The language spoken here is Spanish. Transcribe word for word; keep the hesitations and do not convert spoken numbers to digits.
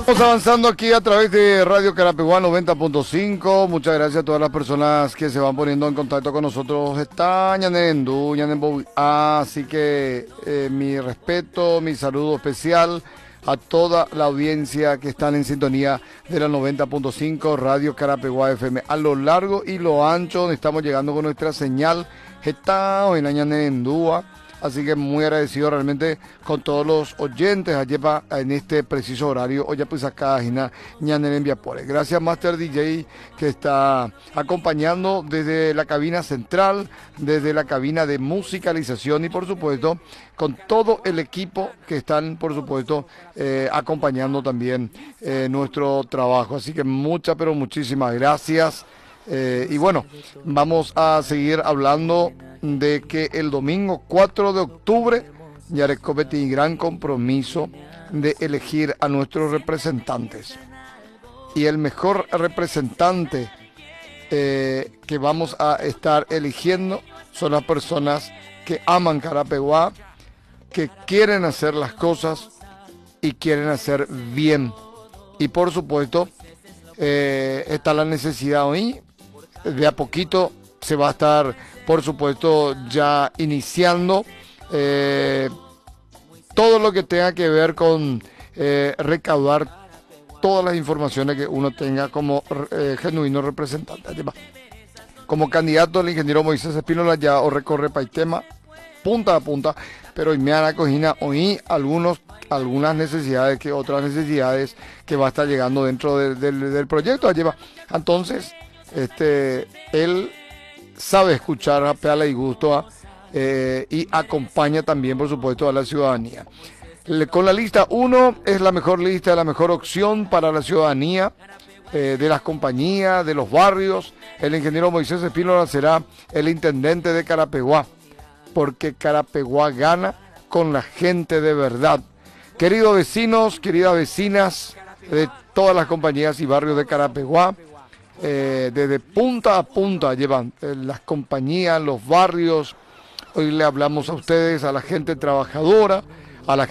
Estamos avanzando aquí a través de Radio Carapeguá noventa punto cinco. Muchas gracias a todas las personas que se van poniendo en contacto con nosotros. Está Ñanendu, Ñanenbo. Así que eh, mi respeto, mi saludo especial a toda la audiencia que están en sintonía de la noventa punto cinco Radio Carapeguá F M. A lo largo y lo ancho donde estamos llegando con nuestra señal. Está en Ñanendúa. Así que muy agradecido realmente con todos los oyentes allí en este preciso horario. Hoy ya pues acá en Viapore. Gracias Master D J que está acompañando desde la cabina central, desde la cabina de musicalización y por supuesto con todo el equipo que están por supuesto eh, acompañando también eh, nuestro trabajo. Así que muchas pero muchísimas gracias. Eh, y bueno, vamos a seguir hablando de que el domingo cuatro de octubre Yareco Betty gran compromiso de elegir a nuestros representantes. Y el mejor representante eh, que vamos a estar eligiendo son las personas que aman Carapeguá, que quieren hacer las cosas y quieren hacer bien. Y por supuesto, eh, está la necesidad hoy. De a poquito se va a estar, por supuesto, ya iniciando eh, todo lo que tenga que ver con eh, recaudar todas las informaciones que uno tenga como eh, genuino representante. Como candidato, el ingeniero Moisés Espínola ya o recorre Paitema punta a punta, pero hoy me han acogido hoy algunos algunas necesidades, que otras necesidades que va a estar llegando dentro de, de, del proyecto. Entonces, Este, él sabe escuchar a Peala y Gusto eh, y acompaña también, por supuesto, a la ciudadanía. Le, con la lista uno es la mejor lista, la mejor opción para la ciudadanía, eh, de las compañías, de los barrios. El ingeniero Moisés Espínola será el intendente de Carapeguá, porque Carapeguá gana con la gente de verdad. Queridos vecinos, queridas vecinas de todas las compañías y barrios de Carapeguá, Eh, desde punta a punta llevan eh, las compañías, los barrios. Hoy le hablamos a ustedes, a la gente trabajadora, a la